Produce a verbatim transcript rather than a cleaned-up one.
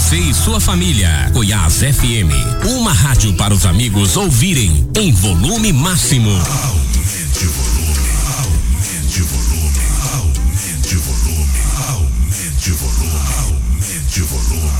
você e sua família. Goiás F M, uma rádio para os amigos ouvirem em volume máximo. Aumente o volume, aumente o volume, aumente o volume, aumente o volume, aumente o volume.